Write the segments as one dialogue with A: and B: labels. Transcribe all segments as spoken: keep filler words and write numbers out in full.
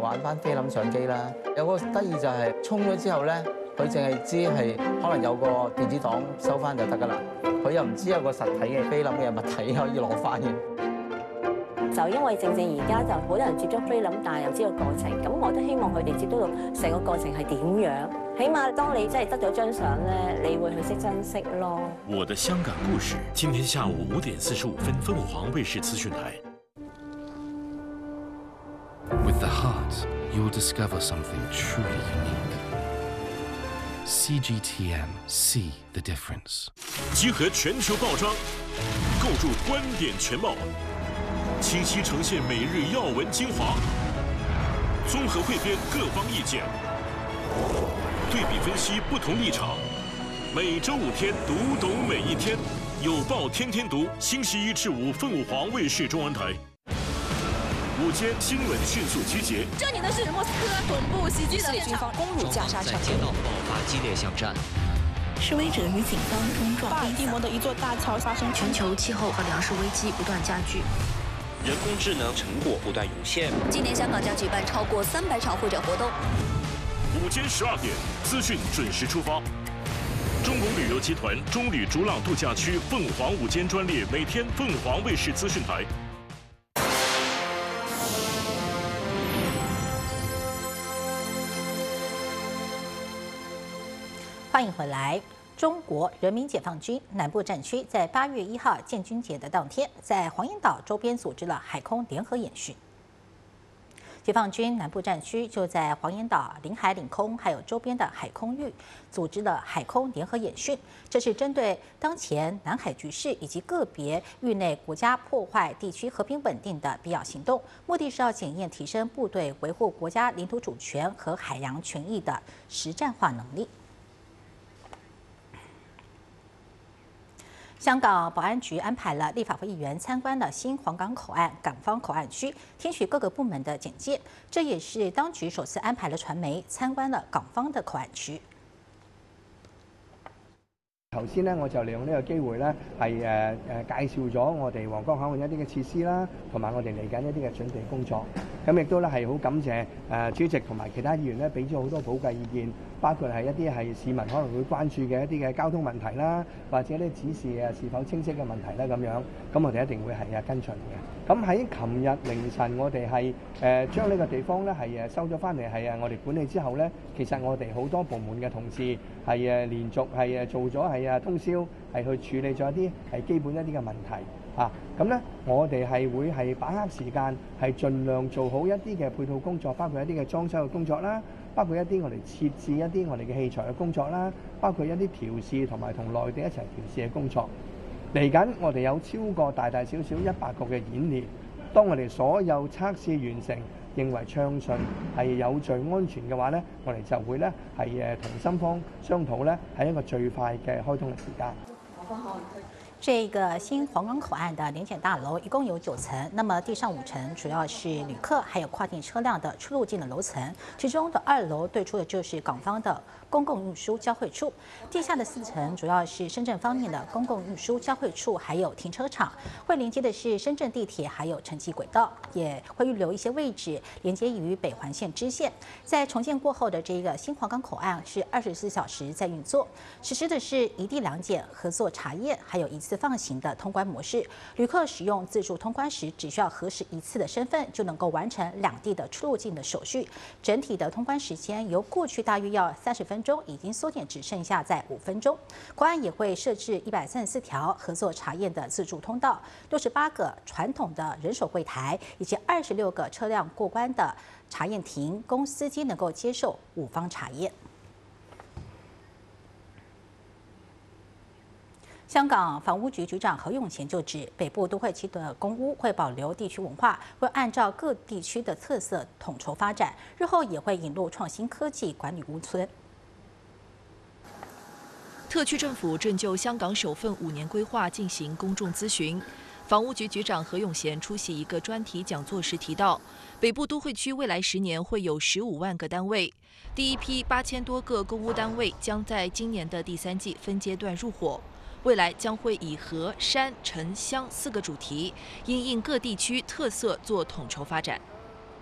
A: 玩翻菲林相機啦。有個得意就係沖咗之後咧，佢淨係知係可能有個電子檔收翻就得㗎啦，佢又唔知有個實體嘅菲林嘅物體可以攞翻嘅。
B: 就因為正正而家就好多人接觸菲林，但係又知道過程，咁我都希望佢哋接觸到成個過程係點樣。起碼當你真係得咗張相咧，你會去識珍惜咯。
C: 我的香港故事，今天下午五點四十五分，鳳凰衛視資訊台。
D: With the heart, you will discover something truly unique. C G T M, see the difference.
C: 集合全球报章，构筑观点全貌，清晰呈现每日要闻精华，综合汇编各方意见，对比分析不同立场。每周五天，读懂每一天，有报天天读，星期一至五，凤凰卫视中文台。午间新闻迅速集结。
E: 这里呢是莫斯科总部袭击的现场，
F: 攻入加沙城，
G: 在街道爆发激烈巷战。
E: 示威者与警方冲撞。
F: 巴尔的摩的一座大桥发生
H: 全球气候和粮食危机不断加剧。
G: 人工智能成果不断涌现。
H: 今年香港将举办超过三百场会展活动。
C: 午间十二点，资讯准时出发。中国旅游集团中旅逐朗度假区凤凰午间专列，每天凤凰卫视资讯台。
I: 欢迎回来。中国人民解放军南部战区在八月一号建军节的当天，在黄岩岛周边组织了海空联合演训。解放军南部战区就在黄岩岛领海、领空还有周边的海空域组织了海空联合演训，这是针对当前南海局势以及个别域内国家破坏地区和平稳定的必要行动，目的是要检验提升部队维护国家领土主权和海洋权益的实战化能力。香港保安局安排了立法会议员参观了新皇岗口岸港方口岸区，听取各个部门的简介。这也是当局首次安排了传媒参觀了港方的口岸區。
J: 頭先咧，我就利用呢個機會咧，係誒誒介紹咗我哋皇崗口岸一啲嘅設施啦，同埋我哋嚟緊一啲嘅準備工作。咁亦都咧係好感謝誒主席同埋其他議員咧，俾咗好多寶貴意見，包括係一啲係市民可能會關注嘅一啲嘅交通問題啦，或者咧指示誒是否清晰嘅問題咧咁樣。咁我哋一定會係啊跟進嘅。咁喺琴日凌晨，我哋係誒將呢個地方咧係誒收咗翻嚟，係誒我哋管理之後咧，其實我哋好多部門嘅同事係誒連續係誒做咗係啊通宵係去處理咗一啲係基本一啲嘅問題啊。咁咧，我哋係會係把握時間，係盡量做好一啲嘅配套工作，包括一啲嘅裝修嘅工作啦，包括一啲我哋設置一啲我哋嘅器材嘅工作啦，包括一啲調試同埋同內地一齊調試嘅工作。嚟緊，我哋有超過大大小小一百個嘅演練。當我哋所有測試完成，認為暢順係有序安全嘅話咧，我哋就會咧係誒同深方商討咧係一個最快嘅開通嘅時間。
I: 这个新皇岗口岸的联检大楼一共有九层，那么地上五层主要是旅客还有跨境车辆的出入境的楼层，其中的二楼对出的就是港方的公共运输交汇处，地下的四层主要是深圳方面的公共运输交汇处，还有停车场，会连接的是深圳地铁还有城际轨道，也会预留一些位置连接于北环线支线。在重建过后的这个新皇岗口岸是二十四小时在运作，实施的是一地两检、合作查验，还有一次放行的通关模式。旅客使用自助通关时，只需要核实一次的身份，就能够完成两地的出入境的手续。整体的通关时间由过去大约要三十分钟，已经缩减只剩下在五分钟。口岸也会设置一百三十四条合作查验的自助通道，六十八个传统的人手柜台，以及二十六个车辆过关的查验亭，供司机能够接受五方查验。香港房屋局局长何永贤就指，北部都会区的公屋会保留地区文化，会按照各地区的特色统筹发展，日后也会引入创新科技管理屋村。
K: 特区政府正就香港首份五年规划进行公众咨询。房屋局局长何永贤出席一个专题讲座时提到，北部都会区未来十年会有十五万个单位，第一批八千多个公屋单位将在今年的第三季分阶段入伙。未来将会以河、山、城、乡四个主题，因应各地区特色做统筹发展。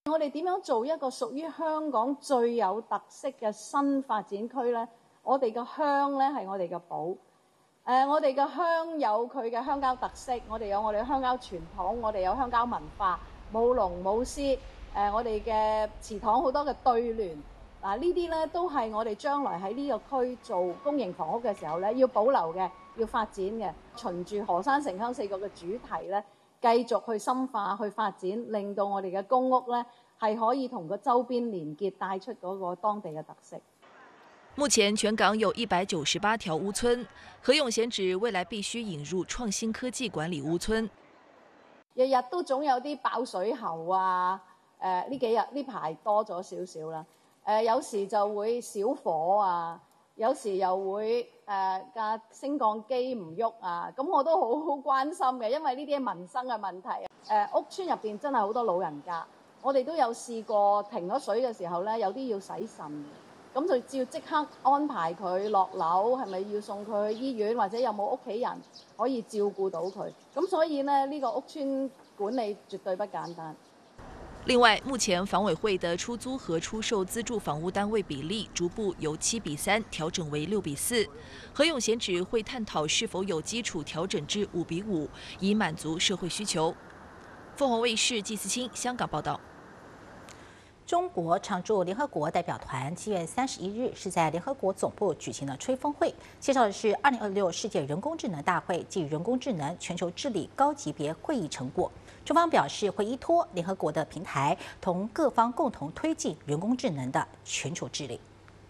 L: 我哋點樣做一個屬於香港最有特色嘅新發展區呢？我哋嘅鄉呢係我哋嘅寶，誒、呃，我哋嘅鄉有佢嘅鄉郊特色，我哋有我哋嘅鄉郊傳統，我哋有鄉郊文化，舞龍舞獅，誒、呃，我哋嘅祠堂好多嘅對聯，嗱呢啲呢都係我哋將來喺呢個區做公營房屋嘅時候呢要保留嘅，要發展嘅，循住河山城鄉四個嘅主題呢。繼續去深化、去發展，令到我哋嘅公屋呢係可以同個周邊連結，帶出嗰個當地嘅特色。
K: 目前全港有一百九十八條屋村，何永賢指未來必須引入創新科技管理屋村。
L: 日日都總有啲爆水喉啊！誒、呃、呢幾日呢排多咗少少啦。誒、呃、有時就會小火啊。有時又會誒架、呃、升降機唔喐啊，咁我都好好關心嘅，因為呢啲係民生嘅問題。誒、呃、屋村入邊真係好多老人家，我哋都有試過停咗水嘅時候咧，有啲要洗腎，咁就照即刻安排佢落樓，係咪要送佢去醫院，或者有冇屋企人可以照顧到佢？咁所以呢，呢、呢個屋村管理絕對不簡單。
K: 另外，目前房委会的出租和出售资助房屋单位比例逐步由七比三调整为六比四。何永贤指会探讨是否有基础调整至五比五，以满足社会需求。凤凰卫视季思清香港报道。
I: 中国常驻联合国代表团七月三十一日是在联合国总部举行了吹风会，介绍的是二零二六世界人工智能大会暨人工智能全球治理高级别会议成果。中方表示会依托联合国的平台，同各方共同推进人工智能的全球治理。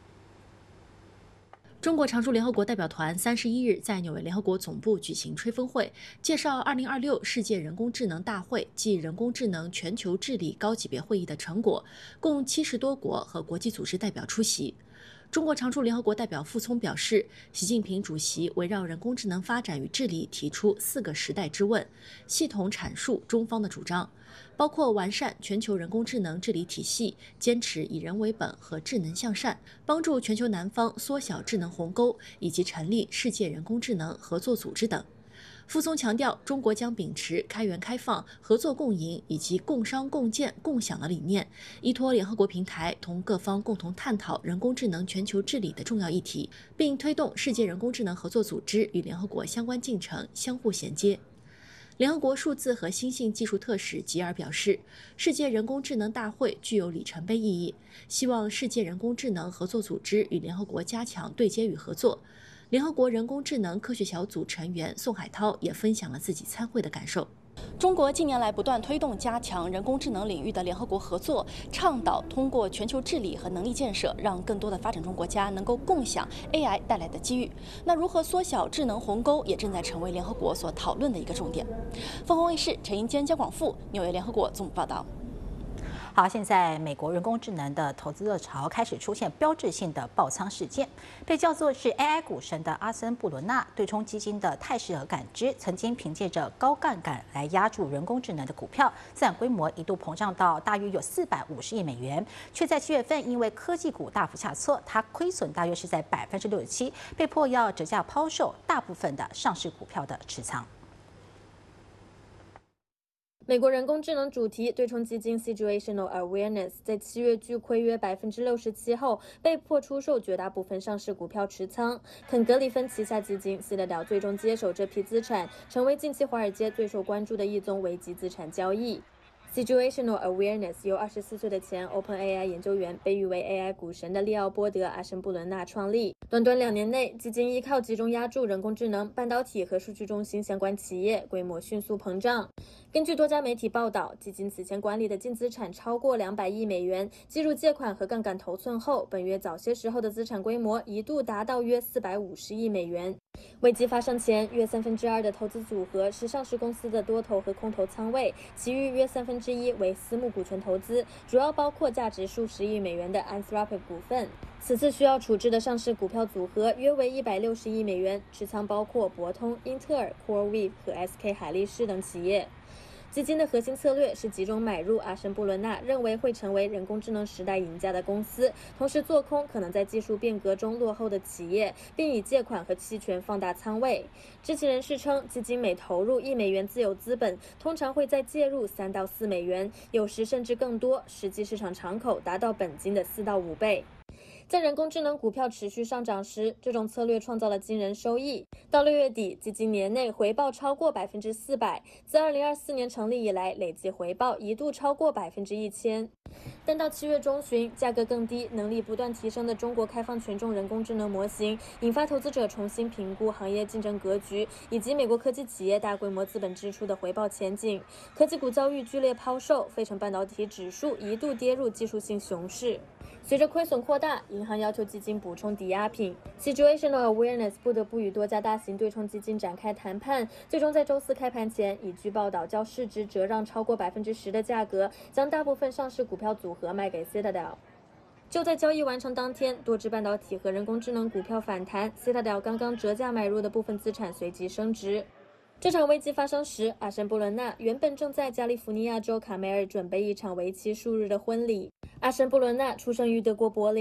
M: 中国常驻联合国代表团三十一日在纽约联合国总部举行吹风会，介绍二零二六世界人工智能大会暨人工智能全球治理高级别会议的成果，共七十多国和国际组织代表出席。中国常驻联合国代表傅聪表示，习近平主席围绕人工智能发展与治理提出四个时代之问，系统阐述中方的主张，包括完善全球人工智能治理体系，坚持以人为本和智能向善，帮助全球南方缩小智能鸿沟，以及成立世界人工智能合作组织等。傅聪强调，中国将秉持开源开放、合作共赢以及共商共建共享的理念，依托联合国平台，同各方共同探讨人工智能全球治理的重要议题，并推动世界人工智能合作组织与联合国相关进程相互衔接。联合国数字和新兴技术特使吉尔表示，世界人工智能大会具有里程碑意义，希望世界人工智能合作组织与联合国加强对接与合作。联合国人工智能科学小组成员宋海涛也分享了自己参会的感受。
F: 中国近年来不断推动加强人工智能领域的联合国合作，倡导通过全球治理和能力建设，让更多的发展中国家能够共享 A I 带来的机遇。那如何缩小智能鸿沟，也正在成为联合国所讨论的一个重点。凤凰卫视陈英坚、姜广富，纽约联合国总部报道。
I: 好，现在美国人工智能的投资热潮开始出现标志性的爆仓事件。被叫做是 A I 股神的阿森布伦纳对冲基金的泰士尔感知，曾经凭借着高杠杆来压住人工智能的股票，资产规模一度膨胀到大约有四百五十亿美元，却在七月份因为科技股大幅下挫，它亏损大约是在百分之六十七，被迫要折价抛售大部分的上市股票的持仓。
N: 美国人工智能主题对冲基金 Situational Awareness 在七月巨亏约百分之六十七后，被迫出售绝大部分上市股票持仓。肯格里芬旗下基金 Citadel 最终接手这批资产，成为近期华尔街最受关注的一宗危机资产交易。Situational Awareness 由二十四岁的前 OpenAI 研究员，被誉为 A I 股神的利奥波德·阿什布伦纳创立。短短两年内，基金依靠集中押注人工智能、半导体和数据中心相关企业，规模迅速膨胀。根据多家媒体报道，基金此前管理的净资产超过两百亿美元，计入借款和杠杆头寸后，本月早些时候的资产规模一度达到约四百五十亿美元。危机发生前，约三分之二的投资组合是上市公司的多头和空头仓位，其余约三分之一为私募股权投资，主要包括价值数十亿美元的 Anthropic 股份。此次需要处置的上市股票组合约为一百六十亿美元，持仓包括博通、英特尔、CoreWeave 和 S K 海力士等企业。 基金的核心策略是集中买入阿什布伦纳认为会成为人工智能时代赢家的公司，同时做空可能在技术变革中落后的企业，并以借款和期权放大仓位。知情人士称，基金每投入一美元自有资本，通常会再介入三到四美元，有时甚至更多，实际市场敞口达到本金的四到五倍。在人工智能股票持续上涨时，这种策略创造了惊人收益。到六月底，基金年内回报超过百分之四百，自二零二四年成立以来，累计回报一度超过百分之一千。但到七月中旬，价格更低、能力不断提升的中国开放权重人工智能模型，引发投资者重新评估行业竞争格局，以及美国科技企业大规模资本支出的回报前景。科技股遭遇剧烈抛售，费城半导体指数一度跌入技术性熊市。随着亏损扩大，银行要求基金补充抵押品 ，Situational Awareness 不得不与多家大型对冲基金展开谈判，最终在周四开盘前，以据报道较市值折让超过百分之十的价格，将大部分上市股票组合卖给 Citadel。就在交易完成当天，多只半导体和人工智能股票反弹 ，Citadel 刚刚折价买入的部分资产随即升值。这场危机发生时，阿什布伦纳原本正在加利福尼亚州卡梅尔准备一场为期数日的婚礼。阿什布伦纳出生于德国柏林。